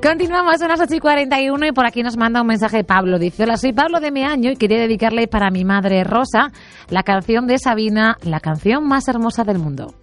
Continuamos, son las 8:41 y por aquí nos manda un mensaje Pablo. Dice: hola, soy Pablo de Meaño y quería dedicarle para mi madre Rosa la canción de Sabina, la canción más hermosa del mundo.